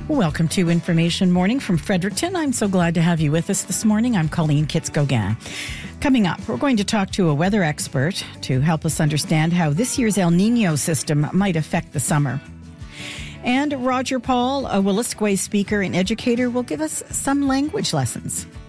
Welcome to Information Morning from Fredericton. I'm so glad to have you with us this morning. I'm Colleen Kitts-Gauguin. Coming up, we're going to talk to a weather expert to help us understand how this year's El Nino system might affect the summer. And Roger Paul, a Wolastoqey speaker and educator, will give us some language lessons.